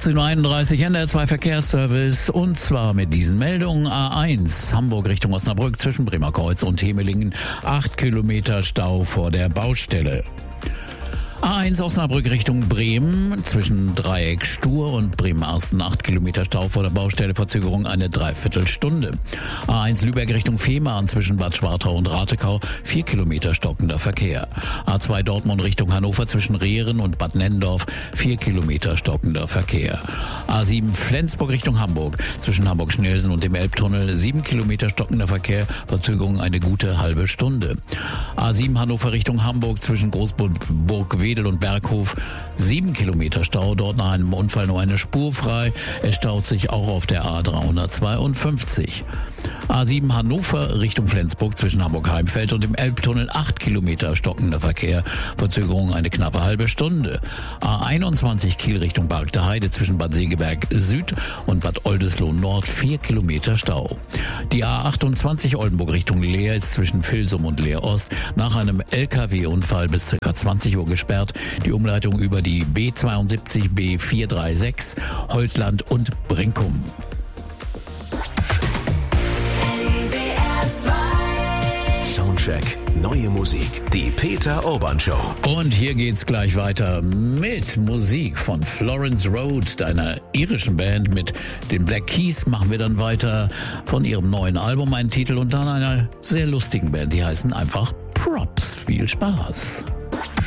18.31 Uhr NDR2 Verkehrsservice und zwar mit diesen Meldungen. A1 Hamburg Richtung Osnabrück zwischen Bremerkreuz und Hemelingen 8 Kilometer Stau vor der Baustelle. A1 Osnabrück Richtung Bremen zwischen Dreieck Stur und Bremen-Arsten 8 Kilometer Stau vor der Baustelle, Verzögerung eine Dreiviertelstunde. A1 Lübeck Richtung Fehmarn zwischen Bad Schwartau und Ratekau 4 Kilometer stockender Verkehr. A2 Dortmund Richtung Hannover zwischen Rehren und Bad Nennendorf 4 Kilometer stockender Verkehr. A7 Flensburg Richtung Hamburg zwischen Hamburg-Schnelsen und dem Elbtunnel 7 Kilometer stockender Verkehr, Verzögerung eine gute halbe Stunde. A7 Hannover Richtung Hamburg zwischen Großburg-Wedel und Berghof 7 Kilometer Stau, dort nach einem Unfall nur eine Spur frei. Es staut sich auch auf der A352. A7 Hannover Richtung Flensburg zwischen Hamburg-Heimfeld und dem Elbtunnel 8 Kilometer stockender Verkehr, Verzögerung eine knappe halbe Stunde. A21 Kiel Richtung Barg der Heide zwischen Bad Segeberg Süd und Bad Oldesloe Nord 4 Kilometer Stau. Die A28 Oldenburg Richtung Leer ist zwischen Vilsum und Leer Ost nach einem LKW-Unfall bis ca. 20 Uhr gesperrt. Die Umleitung über die B72, B436, Holtland und Brinkum. Soundcheck, neue Musik, die Peter Urban Show. Und hier geht's gleich weiter mit Musik von Florence Road, einer irischen Band. Mit den Black Keys machen wir dann weiter von ihrem neuen Album einen Titel und dann einer sehr lustigen Band, die heißen einfach Props. Viel Spaß.